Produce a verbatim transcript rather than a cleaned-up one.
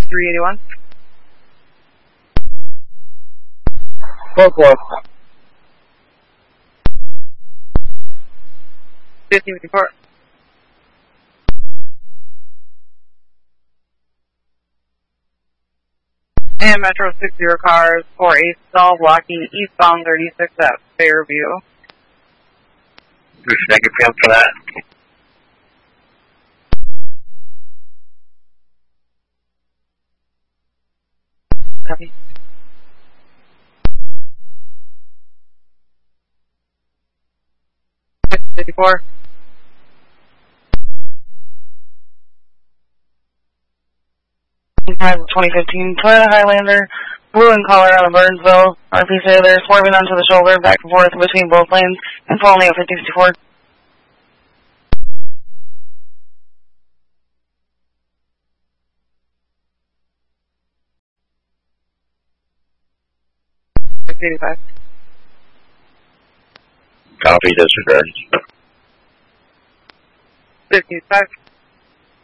three eighty-one. Four four. fifteen fifty-four. And Metro six zero cars for a stall blocking eastbound thirty-six at Fairview. Second field for that. Copy. fifty-four. twenty fifteen Toyota Highlander, blue in color out of Burnsville. R P Sailor swerving onto the shoulder, back and forth between both lanes, and following at fifty fifty-four. fifty eighty-five. Copy, disregard. fifty-five.